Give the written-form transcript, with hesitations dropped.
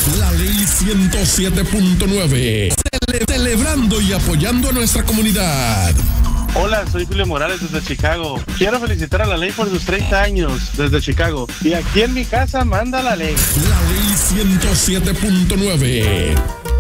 La ley 107.9. Celebrando y apoyando a nuestra comunidad. Hola, soy Julio Morales desde Chicago. Quiero felicitar a la ley por sus 30 años desde Chicago. Y aquí en mi casa manda la ley. La ley 107.9.